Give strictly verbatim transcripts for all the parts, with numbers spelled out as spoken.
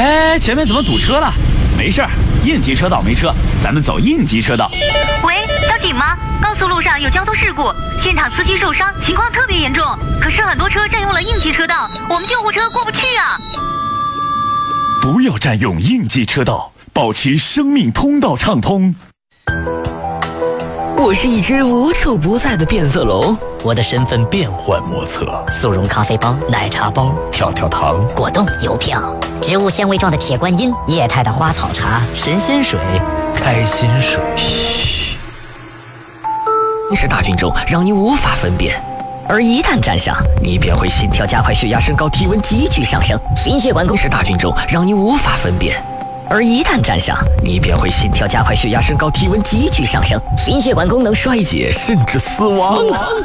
哎，前面怎么堵车了？没事儿，应急车道没车，咱们走应急车道。 喂，交警吗？高速路上有交通事故，现场司机受伤，情况特别严重。可是很多车占用了应急车道，我们救护车过不去啊！ 不要占用应急车道，保持生命通道畅通。 我是一只无处不在的变色龙， 我的身份变幻莫测， 速溶咖啡包、奶茶包、 跳跳糖、 果冻、邮票、植物纤维状的铁观音、液态的花草茶、 神仙水、开心水。 嘘，是大军中让你无法分辨，而一旦沾上，你便会心跳加快、血压升高、体温急剧上升。心血管功是大军中让你无法分辨。而一旦沾上，你便会心跳加快、血压升高、体温急剧上升，心血管功能衰竭，甚至死亡。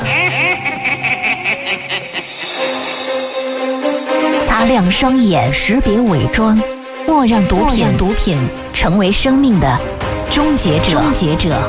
擦亮双眼，识别伪装，莫让毒品毒品成为生命的终结者。终结者。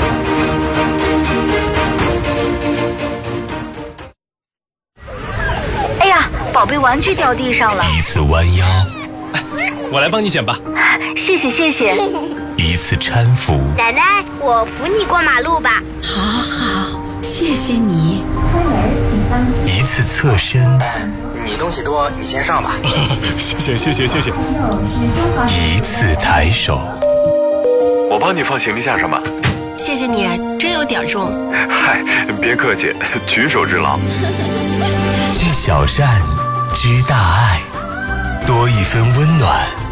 哎呀，宝贝玩具掉地上了。 一次弯腰。 我来帮你捡吧， 谢谢谢谢。 一次搀扶， 奶奶，我扶你过马路吧。 好好，谢谢你。 一次侧身， 你东西多，你先上吧。 谢谢谢谢谢谢。 一次抬手， 我帮你放行李架上吧。 谢谢你，真有点重。 嗨，别客气，举手之劳。 知小善，知大爱。多一分温暖，